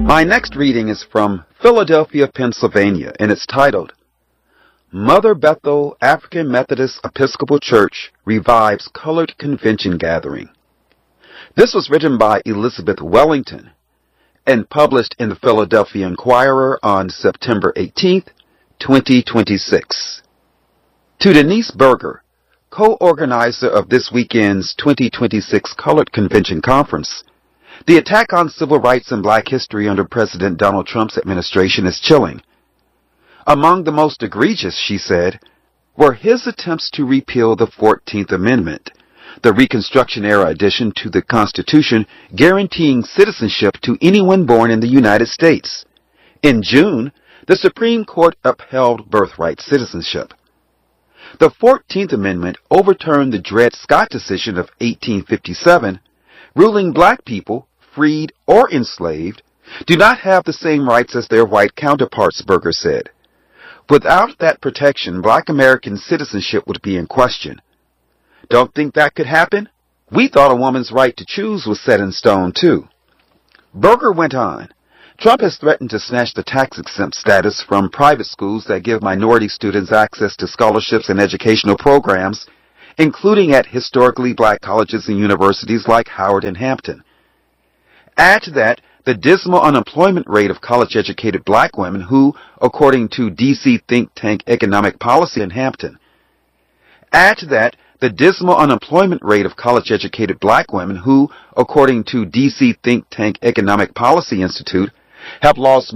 My next reading is from Philadelphia, Pennsylvania, and it's titled, Mother Bethel African Methodist Episcopal Church Revives Colored Convention Gathering. This was written by Elizabeth Wellington and published in the Philadelphia Inquirer on September 18th, 2026. To Denise Berger, co-organizer of this weekend's 2026 Colored Convention Conference, the attack on civil rights and black history under President Donald Trump's administration is chilling. Among the most egregious, she said, were his attempts to repeal the 14th Amendment, the Reconstruction-era addition to the Constitution guaranteeing citizenship to anyone born in the United States. In June, the Supreme Court upheld birthright citizenship. The 14th Amendment overturned the Dred Scott decision of 1857, ruling black people, freed or enslaved, do not have the same rights as their white counterparts, Berger said. Without that protection, black American citizenship would be in question. Don't think that could happen? We thought a woman's right to choose was set in stone, too. Berger went on. Trump has threatened to snatch the tax-exempt status from private schools that give minority students access to scholarships and educational programs, including at historically black colleges and universities like Howard and Hampton. Add to that the dismal unemployment rate of college-educated black women who, according to D.C. think tank Economic Policy in Hampton, add to that the dismal unemployment rate of college-educated black women who, according to D.C. think tank Economic Policy Institute, have lost